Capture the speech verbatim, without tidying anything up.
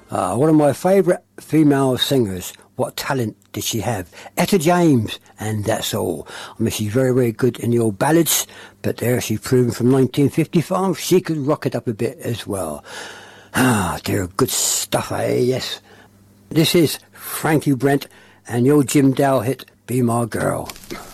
Uh, one of my favourite female singers. What talent did she have? Etta James, and that's all. I mean, she's very, very good in the old ballads, but there she's proven from nineteen fifty-five she could rock it up a bit as well. Ah, dear, good stuff, eh? Yes. This is Frankie Brent and your Jim Dow hit, Be My Girl.